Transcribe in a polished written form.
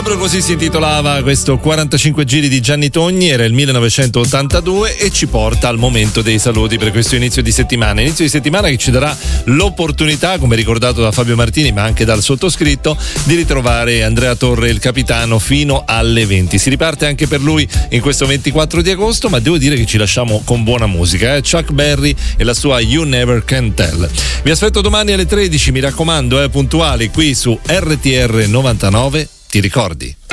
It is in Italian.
Proprio così si intitolava questo 45 giri di Gianni Togni, era il 1982 e ci porta al momento dei saluti per questo inizio di settimana. Inizio di settimana che ci darà l'opportunità, come ricordato da Fabio Martini ma anche dal sottoscritto, di ritrovare Andrea Torre, il capitano, fino alle 20. Si riparte anche per lui in questo 24 di agosto, ma devo dire che ci lasciamo con buona musica, Chuck Berry e la sua You Never Can Tell. Vi aspetto domani alle 13, mi raccomando, puntuali qui su RTR 99. Ti ricordi?